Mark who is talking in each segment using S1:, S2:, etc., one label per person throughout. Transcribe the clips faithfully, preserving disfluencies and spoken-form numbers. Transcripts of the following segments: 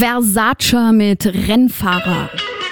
S1: Versace mit Rennfahrer.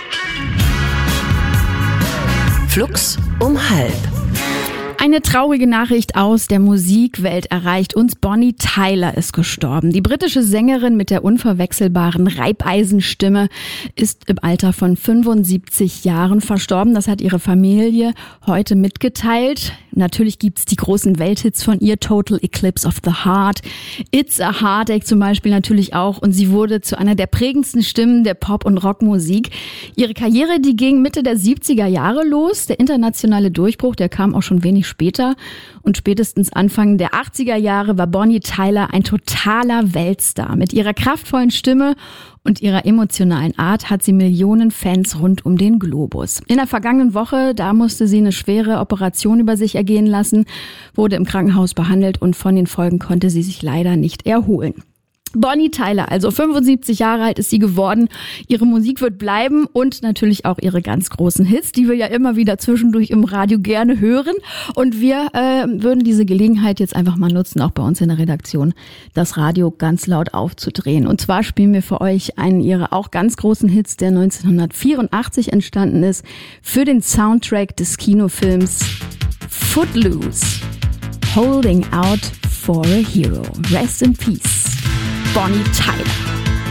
S2: Flux um halb.
S1: Eine traurige Nachricht aus der Musikwelt erreicht uns. Bonnie Tyler ist gestorben. Die britische Sängerin mit der unverwechselbaren Reibeisenstimme ist im Alter von fünfundsiebzig Jahren verstorben. Das hat ihre Familie heute mitgeteilt. Natürlich gibt's die großen Welthits von ihr, Total Eclipse of the Heart, It's a Heartache zum Beispiel natürlich auch. Und sie wurde zu einer der prägendsten Stimmen der Pop- und Rockmusik. Ihre Karriere, die ging Mitte der siebziger Jahre los. Der internationale Durchbruch, der kam auch schon wenig später. Und spätestens Anfang der achtziger Jahre war Bonnie Tyler ein totaler Weltstar. Mit ihrer kraftvollen Stimme und ihrer emotionalen Art hat sie Millionen Fans rund um den Globus. In der vergangenen Woche, da musste sie eine schwere Operation über sich ergehen lassen, wurde im Krankenhaus behandelt und von den Folgen konnte sie sich leider nicht erholen. Bonnie Tyler, also fünfundsiebzig Jahre alt ist sie geworden. Ihre Musik wird bleiben und natürlich auch ihre ganz großen Hits, die wir ja immer wieder zwischendurch im Radio gerne hören. Und wir äh, würden diese Gelegenheit jetzt einfach mal nutzen, auch bei uns in der Redaktion, das Radio ganz laut aufzudrehen. Und zwar spielen wir für euch einen ihrer auch ganz großen Hits, der neunzehnhundertvierundachtzig entstanden ist, für den Soundtrack des Kinofilms Footloose. Holding Out for a Hero. Rest in Peace. Bonnie Tyler.